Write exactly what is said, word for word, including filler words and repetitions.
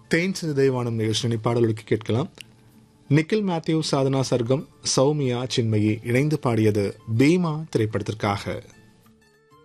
தேன் சிதைவானம் நிகழ்ச்சி பாடலுக்கு கேட்கலாம். நிக்கில் மேத்யூ, சாதனா சர்கம், சௌமியா, சின்மயி இணைந்து பாடியது பீமா திரைப்படத்திற்காக.